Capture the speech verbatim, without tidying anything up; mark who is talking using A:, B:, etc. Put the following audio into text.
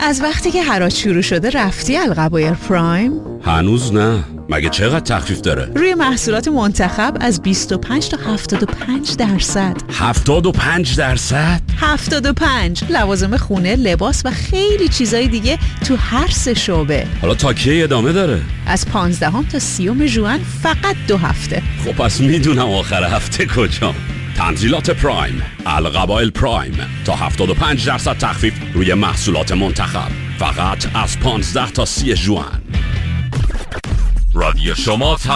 A: از وقتی که حراج شروع شده رفتی القبایر پرایم؟
B: هنوز نه. مگه چقدر تخفیف داره؟
A: روی محصولات منتخب از بیست و پنج تا هفتاد و پنج درصد.
B: هفتاد و پنج درصد؟
A: هفتاد و پنج. لوازم خونه، لباس و خیلی چیزای دیگه تو هر سه شعبه.
B: حالا تا کی ادامه داره؟
A: از پانزدهم تا سیوم ژوئن فقط دو هفته.
B: خب پس میدونم آخر هفته کجام. تنزیلات پرایم، القبایل پرایم، تا هفتاد و پنج درصد تخفیف روی محصولات منتخب، فقط از پانزده تا سی ژوئن.
C: رادیو شما